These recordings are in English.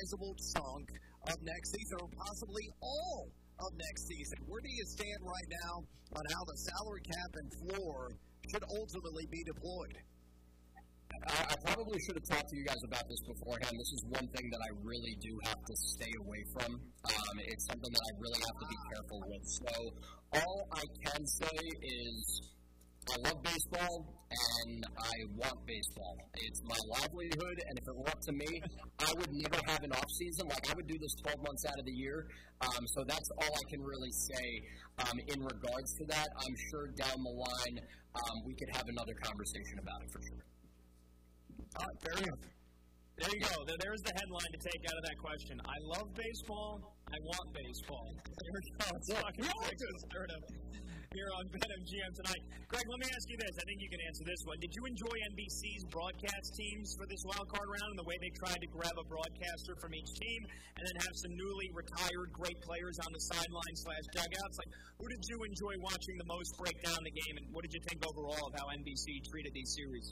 sizable chunk of next season, or possibly all of next season. Where do you stand right now on how the salary cap and floor should ultimately be deployed? I probably should have talked to you guys about this beforehand. This is one thing that I really do have to stay away from. It's something that I really have to be careful with. So all I can say is I love baseball and I want baseball. It's my livelihood, and if it were up to me, I would never have an off season. Like, I would do this 12 months out of the year. So that's all I can really say in regards to that. I'm sure down the line we could have another conversation about it for sure. Fair enough. There you go. There's the headline to take out of that question. I love baseball. I want baseball. There we go. It's talking here on BetMGM tonight. Greg, let me ask you this. I think you can answer this one. Did you enjoy NBC's broadcast teams for this wild card round and the way they tried to grab a broadcaster from each team and then have some newly retired great players on the sideline/dugouts? Like, who did you enjoy watching the most break down the game, and what did you think overall of how NBC treated these series?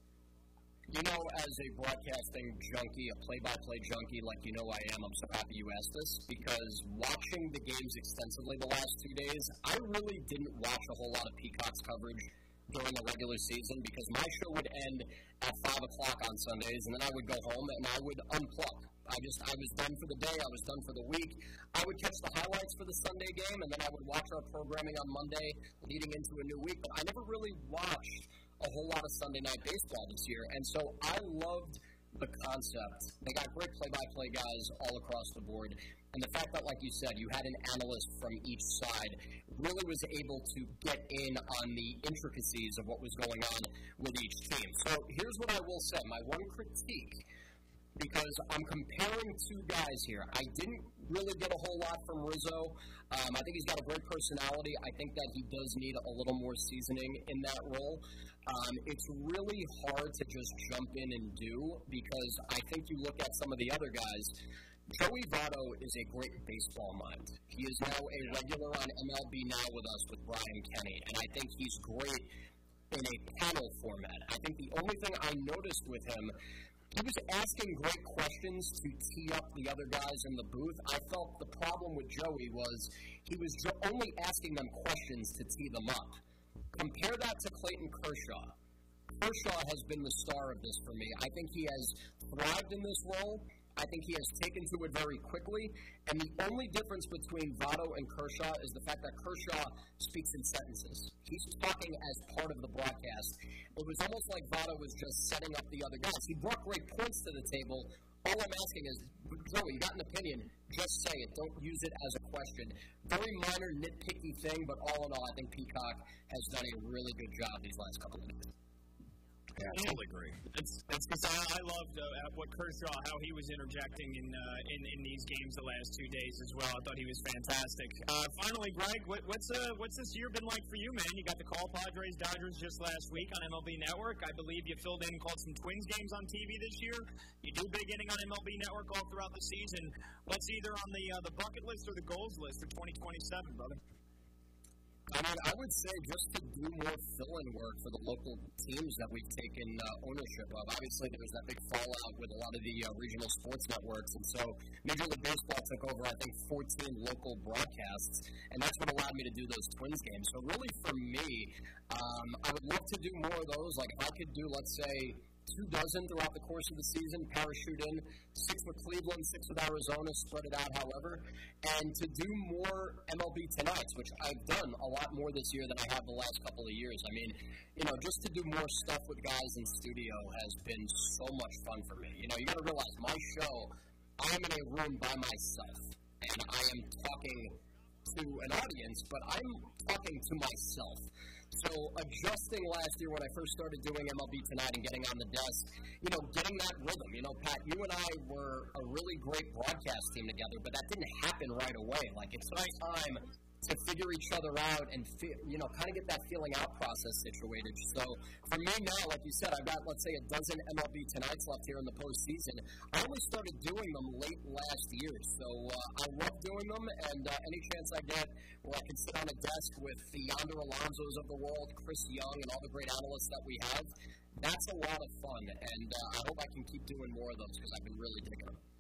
You know, as a broadcasting junkie, a play-by-play junkie like you know I am, I'm so happy you asked this, because watching the games extensively the last 2 days, I really didn't watch a whole lot of Peacock's coverage during the regular season because my show would end at 5 o'clock on Sundays, and then I would go home and I would unplug. I was done for the day. I was done for the week. I would catch the highlights for the Sunday game, and then I would watch our programming on Monday leading into a new week, but I never really watched a whole lot of Sunday night baseball this year, and so I loved the concept. They got great play-by-play guys all across the board, and the fact that, like you said, you had an analyst from each side really was able to get in on the intricacies of what was going on with each team. So here's what I will say. My one critique, because I'm comparing two guys here. I didn't really get a whole lot from Rizzo. I think he's got a great personality. I think that he does need a little more seasoning in that role. It's really hard to just jump in and do because I think you look at some of the other guys. Joey Votto is a great baseball mind. He is now a regular on MLB Now with us with Brian Kenny, and I think he's great in a panel format. I think the only thing I noticed with him, he was asking great questions to tee up the other guys in the booth. I felt the problem with Joey was he was only asking them questions to tee them up. Compare that to Clayton Kershaw. Kershaw has been the star of this for me. I think he has thrived in this role. I think he has taken to it very quickly. And the only difference between Votto and Kershaw is the fact that Kershaw speaks in sentences. He's talking as part of the broadcast. It was almost like Votto was just setting up the other guys. He brought great points to the table. All I'm asking is, Joey, you got an opinion, just say it. Don't use it as a question. Very minor, nitpicky thing, but all in all, I think Peacock has done a really good job these last couple of days. Yeah, I totally agree. That's because I loved what Kershaw, how he was interjecting in these games the last 2 days as well. I thought he was fantastic. Finally, Greg, what's this year been like for you, man? You got to call Padres Dodgers just last week on MLB Network. I believe you filled in and called some Twins games on TV this year. You do big inning on MLB Network all throughout the season. What's either on the bucket list or the goals list for 2027, brother? I mean, I would say just to do more fill-in work for the local teams that we've taken ownership of. Obviously, there was that big fallout with a lot of the regional sports networks, and so Major League Baseball took over, I think, 14 local broadcasts, and that's what allowed me to do those Twins games. So really, for me, I would love to do more of those. Like, if I could do, let's say, 2 dozen throughout the course of the season, parachute in, 6 with Cleveland, 6 with Arizona, spread it out however, and to do more MLB Tonights, which I've done a lot more this year than I have the last couple of years. I mean, just to do more stuff with guys in studio has been so much fun for me. You got to realize my show, I am in a room by myself, and I am talking to an audience, but I'm talking to myself. So adjusting last year when I first started doing MLB Tonight and getting on the desk, getting that rhythm. Pat, you and I were a really great broadcast team together, but that didn't happen right away. Like, it's time to figure each other out and, kind of get that feeling out process situated. So for me now, like you said, I've got, let's say, 12 MLB Tonights left here in the postseason. I only started doing them late last year, so I love doing them, and any chance I get where I can sit on a desk with the Yonder Alonsos of the world, Chris Young, and all the great analysts that we have, that's a lot of fun, and I hope I can keep doing more of those because I've been really digging them.